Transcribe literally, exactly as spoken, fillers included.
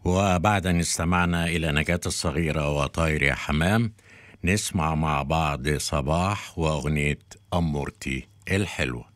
وبعد أن استمعنا إلى نجاة الصغيرة وطاير يا حمام، نسمع مع بعض صباح وأغنية أمورتي الحلوة.